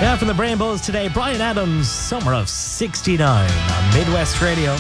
Yeah, from the Brainbows today, Bryan Adams, Summer of 69 on Midwest Radio.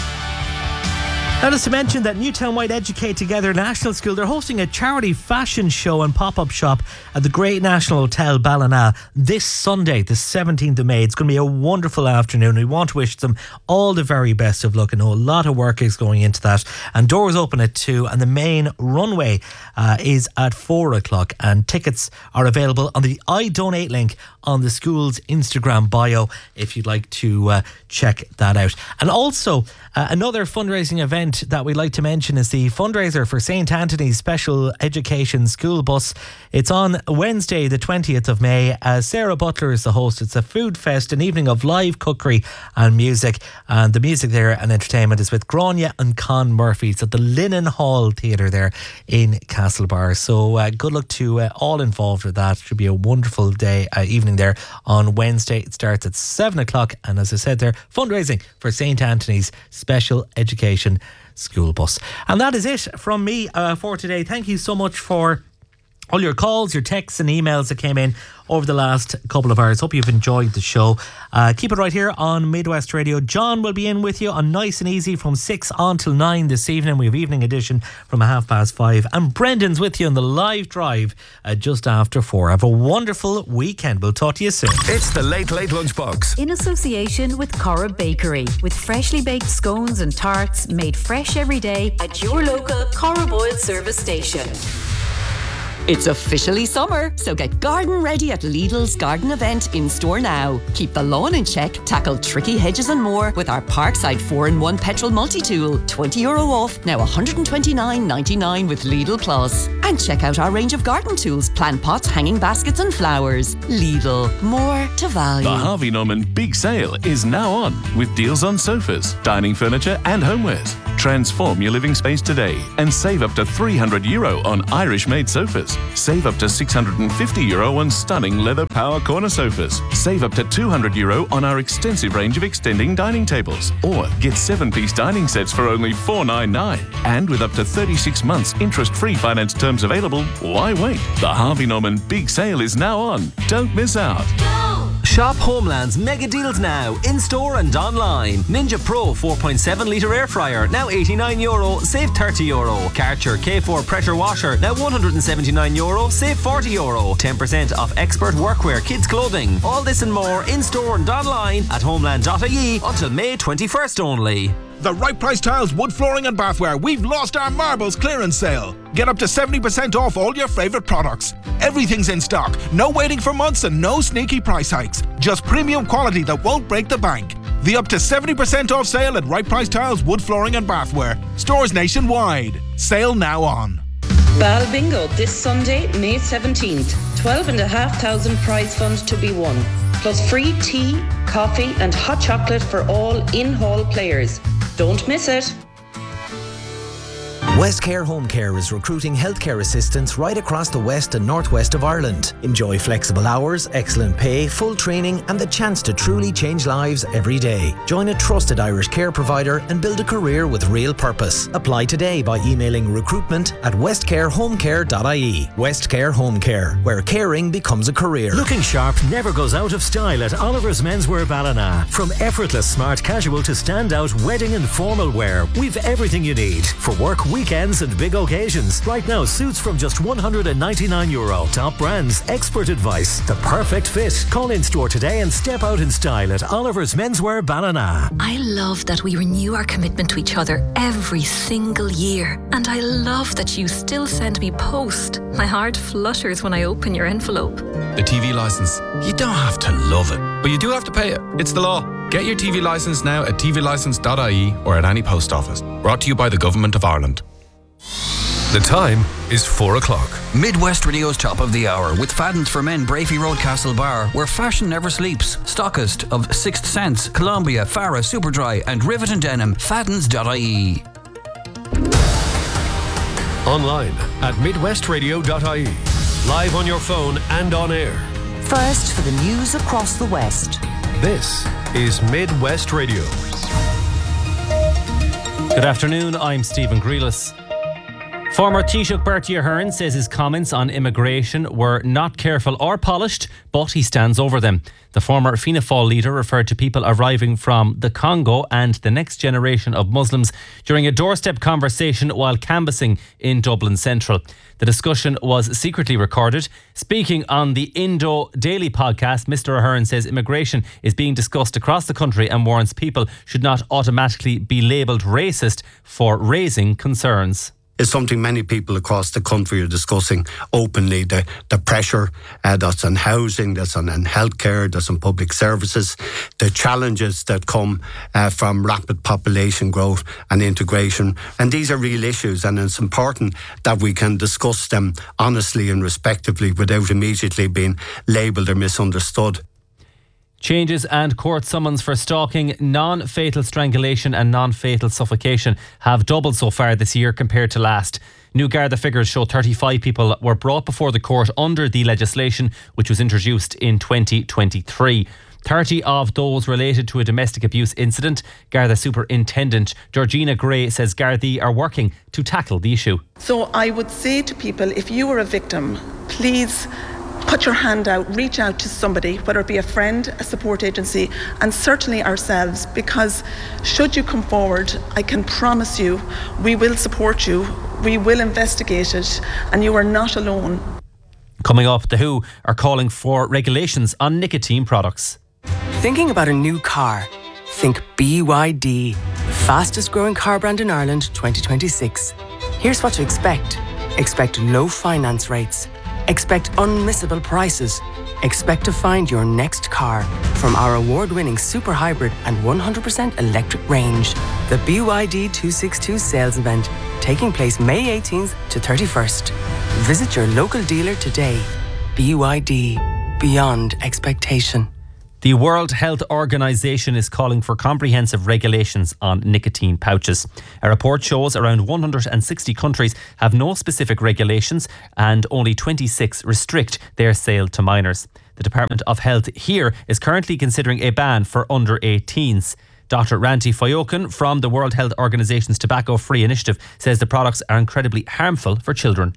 Now, just to mention that Newtown-wide Educate Together National School, they're hosting a charity fashion show and pop-up shop at the Great National Hotel Ballina this Sunday, the 17th of May. It's going to be a wonderful afternoon. We want to wish them all the very best of luck. I know a lot of work is going into that. And doors open at 2 and the main runway is at 4 o'clock. And tickets are available on the I Donate link on the school's Instagram bio if you'd like to check that out. And also, another fundraising event that we'd like to mention is the fundraiser for St. Anthony's Special Education School Bus. It's on Wednesday, the 20th of May. Sarah Butler is the host. It's a food fest, an evening of live cookery and music. And the music there and entertainment is with Grania and Con Murphy. It's at the Linen Hall Theatre there in Castlebar. So good luck to all involved with that. It should be a wonderful day, evening there on Wednesday. It starts at 7 o'clock. And as I said there, fundraising for St. Anthony's Special Education School Bus. And that is it from me for today. Thank you so much for all your calls, your texts and emails that came in over the last couple of hours. Hope you've enjoyed the show. Keep it right here on Midwest Radio. John will be in with you on Nice and Easy from 6 on till 9 this evening. We have evening edition from 5:30. And Brendan's with you on the live drive just after 4. Have a wonderful weekend. We'll talk to you soon. It's the Late Late Lunchbox. In association with Cora Bakery, with freshly baked scones and tarts made fresh every day at your local Cora Boyle service station. It's officially summer, so get garden ready at Lidl's garden event in store now. Keep the lawn in check, tackle tricky hedges and more with our Parkside 4-in-1 petrol multi-tool. €20 off, now $129.99 with Lidl Plus. And check out our range of garden tools, plant pots, hanging baskets and flowers. Lidl, more to value. The Harvey Norman Big Sale is now on with deals on sofas, dining furniture and homewares. Transform your living space today and save up to €300 on Irish-made sofas. Save up to €650 on stunning leather power corner sofas. Save up to €200 on our extensive range of extending dining tables. Or get 7-piece dining sets for only $499. And with up to 36 months interest-free finance terms available, why wait? The Harvey Norman Big Sale is now on. Don't miss out. Shop Homeland's mega deals now, in-store and online. Ninja Pro 4.7 litre air fryer, now €89, save €30. Karcher K4 pressure washer, now €179, save €40. 10% off expert workwear, kids clothing. All this and more in-store and online at homeland.ie until May 21st only. The Right Price Tiles Wood Flooring and Bathware, we've lost our marbles clearance sale. Get up to 70% off all your favourite products. Everything's in stock, no waiting for months and no sneaky price hikes. Just premium quality that won't break the bank. The up to 70% off sale at Right Price Tiles Wood Flooring and Bathware. Stores nationwide. Sale now on. Bal Bingo this Sunday, May 17th. 12,500 prize fund to be won. Plus free tea, coffee and hot chocolate for all in-hall players. Don't miss it. Westcare Home Care is recruiting healthcare assistants right across the west and northwest of Ireland. Enjoy flexible hours, excellent pay, full training and the chance to truly change lives every day. Join a trusted Irish care provider and build a career with real purpose. Apply today by emailing recruitment@westcarehomecare.ie. Westcare Home Care, where caring becomes a career. Looking sharp never goes out of style at Oliver's Menswear Ballina. From effortless smart casual to standout wedding and formal wear, we've everything you need for work, weekends and big occasions. Right now, suits from just €199. Top brands, expert advice, the perfect fit. Call in store today and step out in style at Oliver's Menswear Ballina. I love that we renew our commitment to each other every single year. And I love that you still send me post. My heart flutters when I open your envelope. The TV licence. You don't have to love it, but you do have to pay it. It's the law. Get your TV licence now at tvlicence.ie or at any post office. Brought to you by the Government of Ireland. The time is 4 o'clock. Midwest Radio's top of the hour with Fadden's for Men, Brafey Road, Castlebar, where fashion never sleeps. Stockist of Sixth Sense, Columbia, Farah, Superdry and Rivet and Denim. Faddens.ie. Online at midwestradio.ie. Live on your phone and on air. First for the news across the West. This is Midwest Radio. Good afternoon, I'm Stephen Grealis. Former Taoiseach Bertie Ahern says his comments on immigration were not careful or polished, but he stands over them. The former Fianna Fáil leader referred to people arriving from the Congo and the next generation of Muslims during a doorstep conversation while canvassing in Dublin Central. The discussion was secretly recorded. Speaking on the Indo Daily podcast, Mr. Ahern says immigration is being discussed across the country and warns people should not automatically be labelled racist for raising concerns. It's something many people across the country are discussing openly, the pressure that's on housing, that's on healthcare, that's on public services, the challenges that come from rapid population growth and integration. And these are real issues, and it's important that we can discuss them honestly and respectively without immediately being labelled or misunderstood. Changes and court summons for stalking, non-fatal strangulation and non-fatal suffocation have doubled so far this year compared to last. New Garda figures show 35 people were brought before the court under the legislation which was introduced in 2023. 30 of those related to a domestic abuse incident. Garda Superintendent Georgina Gray says Gardaí are working to tackle the issue. So I would say to people, if you were a victim, please put your hand out, reach out to somebody, whether it be a friend, a support agency, and certainly ourselves, because should you come forward, I can promise you we will support you, we will investigate it, and you are not alone. Coming up, The Who are calling for regulations on nicotine products. Thinking about a new car? Think BYD, the fastest growing car brand in Ireland 2026. Here's what to expect. Expect low finance rates. Expect unmissable prices. Expect to find your next car from our award-winning super hybrid and 100% electric range. The BYD 262 sales event taking place May 18th to 31st. Visit your local dealer today. BYD, beyond expectation. The World Health Organization is calling for comprehensive regulations on nicotine pouches. A report shows around 160 countries have no specific regulations and only 26 restrict their sale to minors. The Department of Health here is currently considering a ban for under 18s. Dr. Ranti Fayokan from the World Health Organization's Tobacco Free Initiative says the products are incredibly harmful for children.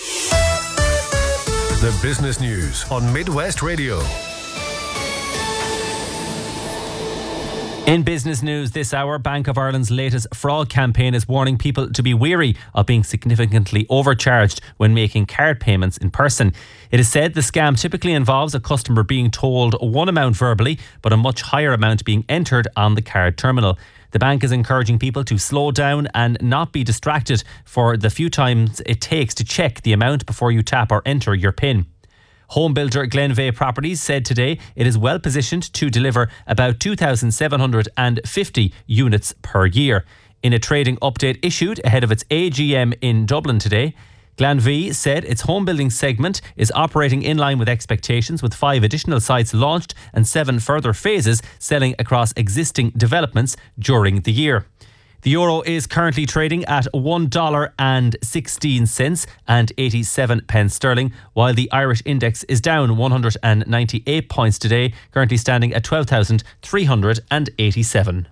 The business news on Midwest Radio. In business news this hour, Bank of Ireland's latest fraud campaign is warning people to be wary of being significantly overcharged when making card payments in person. It is said the scam typically involves a customer being told one amount verbally, but a much higher amount being entered on the card terminal. The bank is encouraging people to slow down and not be distracted for the few times it takes to check the amount before you tap or enter your PIN. Home builder Glenveagh Properties said today it is well positioned to deliver about 2,750 units per year. In a trading update issued ahead of its AGM in Dublin today, Glenveagh said its home building segment is operating in line with expectations, with 5 additional sites launched and 7 further phases selling across existing developments during the year. The euro is currently trading at $1.16 and 87 pence sterling, while the Irish index is down 198 points today, currently standing at 12,387.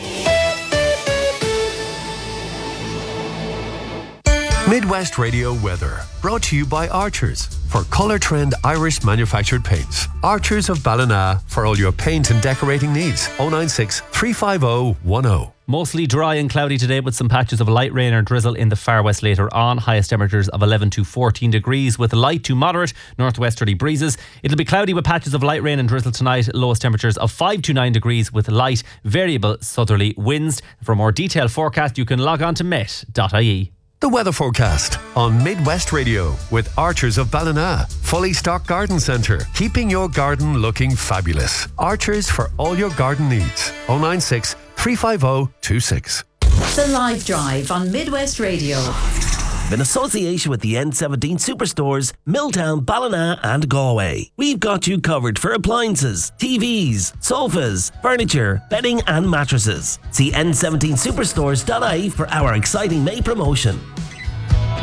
Midwest Radio weather, brought to you by Archers. For Colour Trend Irish manufactured paints. Archers of Ballina for all your paint and decorating needs. 096 350 10. Mostly dry and cloudy today with some patches of light rain or drizzle in the far west later on. Highest temperatures of 11 to 14 degrees with light to moderate northwesterly breezes. It'll be cloudy with patches of light rain and drizzle tonight. Lowest temperatures of 5 to 9 degrees with light variable southerly winds. For a more detailed forecast you can log on to met.ie. The weather forecast on Midwest Radio with Archers of Ballina. Fully stocked garden centre, keeping your garden looking fabulous. Archers for all your garden needs. 096 350 26. The Live Drive on Midwest Radio. In association with the N17 Superstores, Milltown, Ballina and Galway. We've got you covered for appliances, TVs, sofas, furniture, bedding and mattresses. See n17superstores.ie for our exciting May promotion.